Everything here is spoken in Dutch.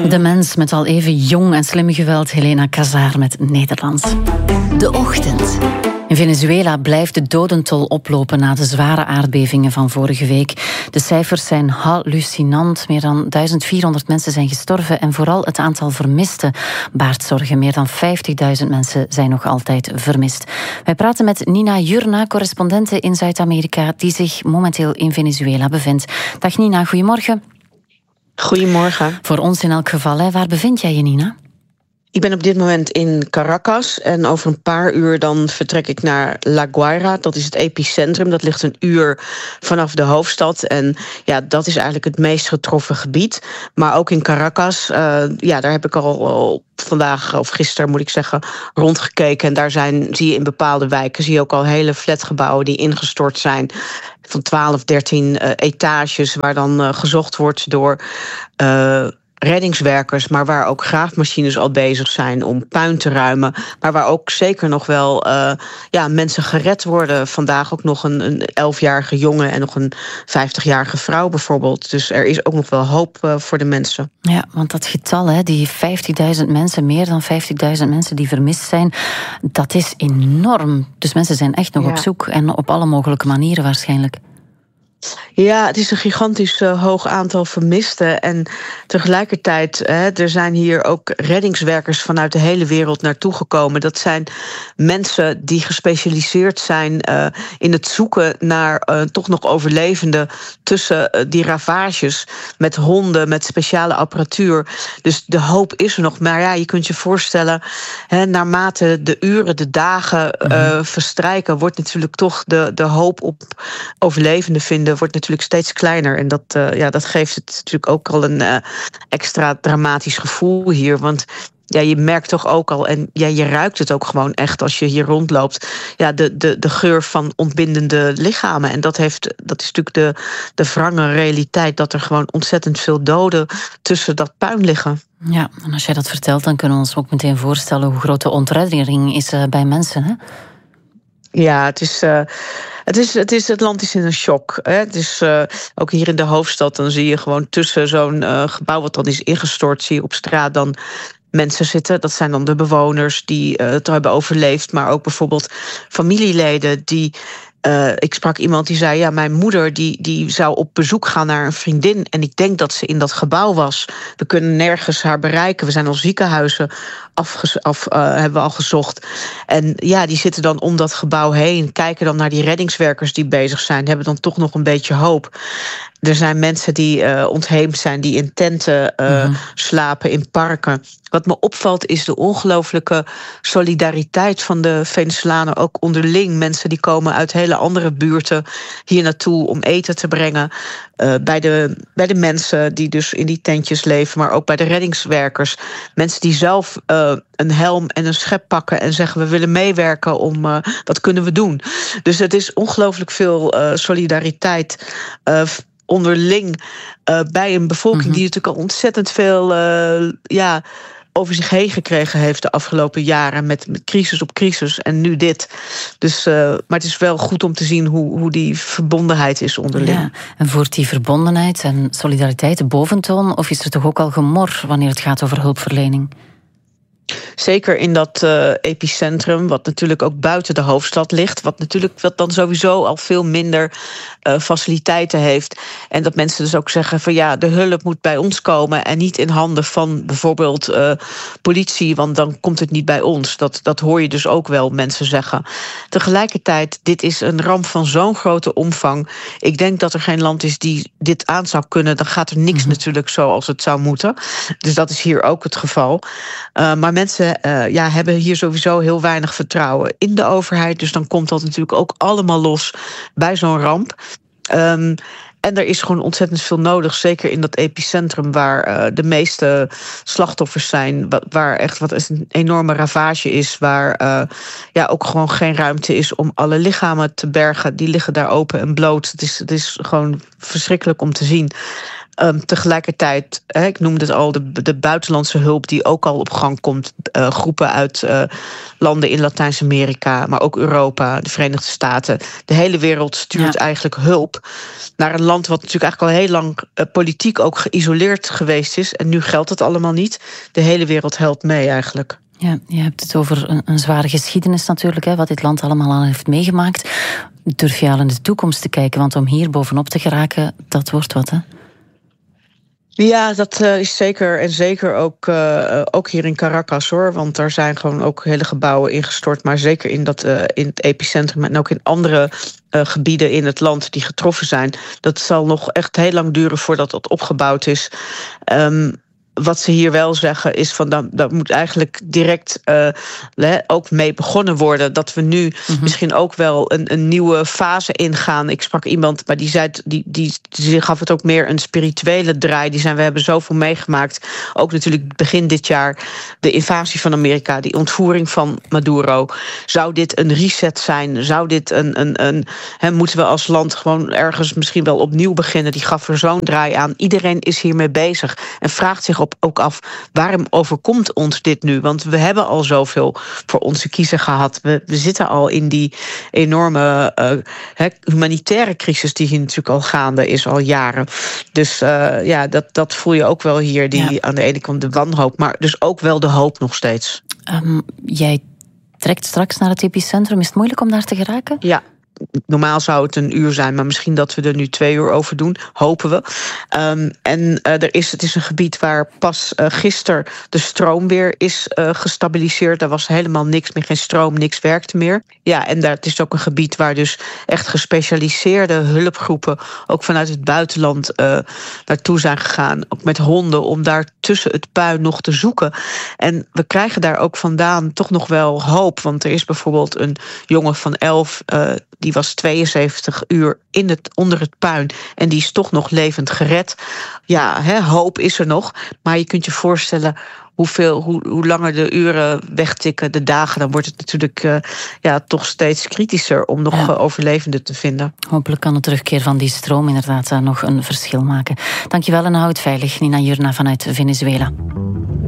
De mens met al even jong en slim geweld, Helena Cazar met Nederlands. De ochtend. In Venezuela blijft de dodentol oplopen na de zware aardbevingen van vorige week. De cijfers zijn hallucinant. Meer dan 1400 mensen zijn gestorven en vooral het aantal vermisten baart zorgen. Meer dan 50.000 mensen zijn nog altijd vermist. Wij praten met Nina Jurna, correspondente in Zuid-Amerika, die zich momenteel in Venezuela bevindt. Dag Nina, goedemorgen. Goedemorgen. Voor ons in elk geval, hè. Waar bevind jij je, Nina? Ik ben op dit moment in Caracas en over een paar uur dan vertrek ik naar La Guaira. Dat is het epicentrum, dat ligt een uur vanaf de hoofdstad. En ja, dat is eigenlijk het meest getroffen gebied. Maar ook in Caracas, daar heb ik al vandaag, of gisteren moet ik zeggen, rondgekeken. En daar zie je in bepaalde wijken zie je ook al hele flatgebouwen die ingestort zijn. Van 12, 13 etages, waar dan gezocht wordt door reddingswerkers, maar waar ook graafmachines al bezig zijn om puin te ruimen. Maar waar ook zeker nog wel mensen gered worden. Vandaag ook nog een 11-jarige jongen en nog een 50-jarige vrouw bijvoorbeeld. Dus er is ook nog wel hoop voor de mensen. Ja, want dat getal, hè, die 50.000 mensen, meer dan 50.000 mensen die vermist zijn, dat is enorm. Dus mensen zijn echt nog op zoek en op alle mogelijke manieren waarschijnlijk. Ja, het is een gigantisch hoog aantal vermisten. En tegelijkertijd, er zijn hier ook reddingswerkers vanuit de hele wereld naartoe gekomen. Dat zijn mensen die gespecialiseerd zijn in het zoeken naar toch nog overlevenden tussen die ravages, met honden, met speciale apparatuur. Dus de hoop is er nog. Maar ja, je kunt je voorstellen, naarmate de uren, de dagen verstrijken, wordt natuurlijk toch de hoop op overlevenden vinden wordt natuurlijk steeds kleiner. En dat geeft het natuurlijk ook al een extra dramatisch gevoel hier. Want ja, je merkt toch ook al, en ja, je ruikt het ook gewoon echt als je hier rondloopt. Ja, de geur van ontbindende lichamen. En dat is natuurlijk de wrange realiteit, dat er gewoon ontzettend veel doden tussen dat puin liggen. Ja, en als jij dat vertelt, dan kunnen we ons ook meteen voorstellen hoe groot de ontreddering is bij mensen, hè? Ja, het land is in een shock. Dus ook hier in de hoofdstad, dan zie je gewoon tussen zo'n gebouw wat dan is ingestort, zie je op straat dan mensen zitten. Dat zijn dan de bewoners die het hebben overleefd, maar ook bijvoorbeeld familieleden die. Ik sprak iemand die zei, ja, mijn moeder die zou op bezoek gaan naar een vriendin en ik denk dat ze in dat gebouw was. We kunnen nergens haar bereiken. We zijn al ziekenhuizen hebben we al gezocht. En ja, die zitten dan om dat gebouw heen, kijken dan naar die reddingswerkers die bezig zijn, hebben dan toch nog een beetje hoop. Er zijn mensen die ontheemd zijn, die in tenten slapen, in parken. Wat me opvalt is de ongelooflijke solidariteit van de Venezolanen, ook onderling. Mensen die komen uit hele andere buurten hier naartoe om eten te brengen. Bij de mensen die dus in die tentjes leven, maar ook bij de reddingswerkers. Mensen die zelf een helm en een schep pakken en zeggen, we willen meewerken om wat kunnen we doen. Dus het is ongelooflijk veel solidariteit onderling bij een bevolking die natuurlijk al ontzettend veel over zich heen gekregen heeft de afgelopen jaren met crisis op crisis en nu dit. Dus, maar het is wel goed om te zien hoe die verbondenheid is onderling. Ja, en voert die verbondenheid en solidariteit de boventoon, of is er toch ook al gemor wanneer het gaat over hulpverlening? Zeker in dat epicentrum, wat natuurlijk ook buiten de hoofdstad ligt, wat dan sowieso al veel minder faciliteiten heeft. En dat mensen dus ook zeggen van ja, de hulp moet bij ons komen en niet in handen van bijvoorbeeld politie, want dan komt het niet bij ons. Dat hoor je dus ook wel mensen zeggen. Tegelijkertijd, dit is een ramp van zo'n grote omvang. Ik denk dat er geen land is die dit aan zou kunnen. Dan gaat er niks natuurlijk zoals het zou moeten. Dus dat is hier ook het geval. Maar mensen hebben hier sowieso heel weinig vertrouwen in de overheid. Dus dan komt dat natuurlijk ook allemaal los bij zo'n ramp. En er is gewoon ontzettend veel nodig, zeker in dat epicentrum waar de meeste slachtoffers zijn, waar echt wat een enorme ravage is, waar ook gewoon geen ruimte is om alle lichamen te bergen. Die liggen daar open en bloot. Het is gewoon verschrikkelijk om te zien. Tegelijkertijd, ik noemde het al, de buitenlandse hulp die ook al op gang komt. Groepen uit landen in Latijns-Amerika, maar ook Europa, de Verenigde Staten. De hele wereld stuurt eigenlijk hulp naar een land wat natuurlijk eigenlijk al heel lang politiek ook geïsoleerd geweest is. En nu geldt het allemaal niet. De hele wereld helpt mee eigenlijk. Ja, je hebt het over een zware geschiedenis natuurlijk, wat dit land allemaal al heeft meegemaakt. Durf je al in de toekomst te kijken? Want om hier bovenop te geraken, dat wordt wat, hè? Ja, dat is zeker. En zeker ook hier in Caracas, hoor. Want daar zijn gewoon ook hele gebouwen ingestort. Maar zeker in het epicentrum en ook in andere gebieden in het land die getroffen zijn. Dat zal nog echt heel lang duren voordat dat opgebouwd is. Wat ze hier wel zeggen is van daar moet eigenlijk direct ook mee begonnen worden. Dat we nu misschien ook wel een nieuwe fase ingaan. Ik sprak iemand, maar die zei, die gaf het ook meer een spirituele draai. Die zei, we hebben zoveel meegemaakt. Ook natuurlijk begin dit jaar de invasie van Amerika, die ontvoering van Maduro. Zou dit een reset zijn? Zou dit moeten we als land gewoon ergens misschien wel opnieuw beginnen? Die gaf er zo'n draai aan. Iedereen is hiermee bezig en vraagt zich ook af, waarom overkomt ons dit nu? Want we hebben al zoveel voor onze kiezer gehad. We zitten al in die enorme humanitaire crisis die hier natuurlijk al gaande is, al jaren. Dus dat voel je ook wel hier, aan de ene kant de wanhoop, maar dus ook wel de hoop nog steeds. Jij trekt straks naar het epicentrum. Is het moeilijk om daar te geraken? Ja. Normaal zou het 1 uur zijn, maar misschien dat we er nu 2 uur over doen, hopen we. Het is een gebied waar pas gisteren de stroom weer is gestabiliseerd. Daar was helemaal niks meer, geen stroom, niks werkte meer. Ja, en het is ook een gebied waar dus echt gespecialiseerde hulpgroepen, ook vanuit het buitenland, naartoe zijn gegaan. Ook met honden, om daar tussen het puin nog te zoeken. En we krijgen daar ook vandaan toch nog wel hoop. Want er is bijvoorbeeld een jongen van 11... die was 72 uur onder het puin. En die is toch nog levend gered. Ja, hoop is er nog. Maar je kunt je voorstellen hoe langer de uren wegtikken, de dagen, dan wordt het natuurlijk toch steeds kritischer om nog overlevenden te vinden. Hopelijk kan de terugkeer van die stroom inderdaad nog een verschil maken. Dankjewel en hou het veilig, Nina Jurna vanuit Venezuela.